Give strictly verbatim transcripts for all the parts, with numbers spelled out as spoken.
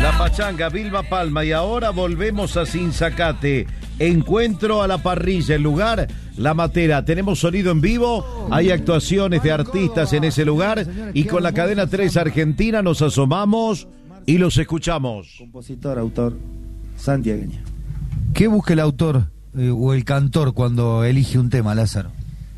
La Pachanga, Vilma Palma, y ahora volvemos a Sinzacate. Encuentro a la parrilla, el lugar, La Matera. Tenemos sonido en vivo, hay actuaciones de artistas en ese lugar y con la cadena tres Argentina nos asomamos y los escuchamos. Compositor, autor, santiagueño. ¿Qué busca el autor eh, o el cantor cuando elige un tema, Lázaro?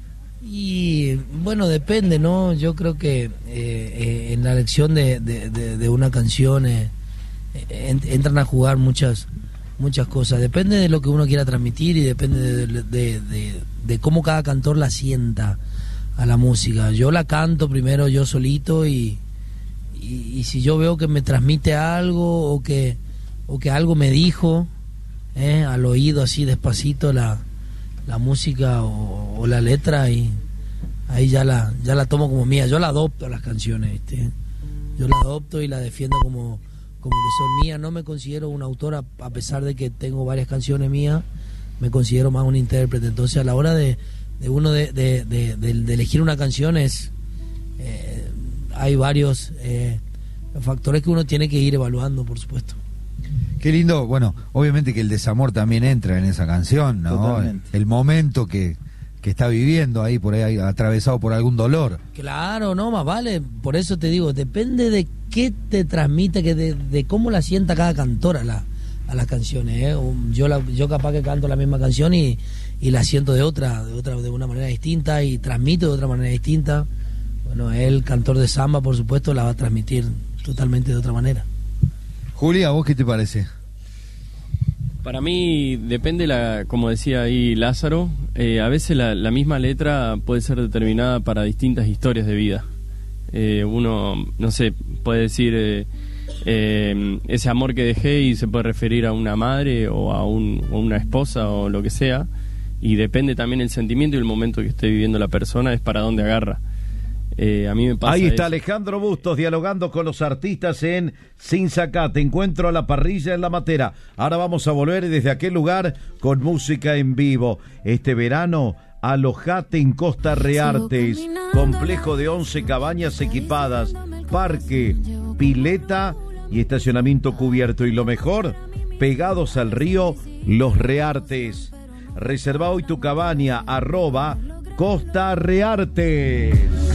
Y bueno, depende, ¿no? Yo creo que eh, eh, en la elección de, de, de, de una canción eh, eh, entran a jugar muchas muchas cosas. Depende de lo que uno quiera transmitir y depende de, de, de, de cómo cada cantor la sienta a la música. Yo la canto primero yo solito y, y, y si yo veo que me transmite algo o que, o que algo me dijo eh, al oído así despacito la la música o, o la letra y ahí ya la ya la tomo como mía. Yo la adopto a las canciones, ¿viste? Yo la adopto y la defiendo como, como que son mías. No me considero un autor a, a pesar de que tengo varias canciones mías, me considero más un intérprete. Entonces a la hora de, de uno de, de, de, de, de elegir una canción es eh, hay varios eh, factores que uno tiene que ir evaluando, por supuesto. Qué lindo, bueno, obviamente que el desamor también entra en esa canción, ¿no? Totalmente. El momento que, que está viviendo ahí, por ahí, atravesado por algún dolor. Claro, no, más vale, por eso te digo, depende de qué te transmite, que de, de cómo la sienta cada cantor a, la, a las canciones, ¿eh? Yo, la, yo capaz que canto la misma canción y, y la siento de otra, de otra, de una manera distinta y transmito de otra manera distinta. Bueno, el cantor de samba, por supuesto, la va a transmitir totalmente de otra manera. Julia, ¿a vos qué te parece? Para mí depende, la, como decía ahí Lázaro, eh, a veces la, la misma letra puede ser determinada para distintas historias de vida. Eh, uno, no sé, puede decir eh, eh, ese amor que dejé y se puede referir a una madre o a, un, o una esposa o lo que sea, y depende también el sentimiento y el momento que esté viviendo la persona, es para dónde agarra. Eh, a mí me pasa Ahí está eso. Alejandro Bustos dialogando con los artistas en Sinzacate. Encuentro a la parrilla en La Matera. Ahora vamos a volver desde aquel lugar con música en vivo. Este verano, alojate en Costa Reartes, complejo de once cabañas equipadas, parque, pileta y estacionamiento cubierto. Y lo mejor, pegados al río Los Reartes. Reserva hoy tu cabaña, arroba Costa Reartes.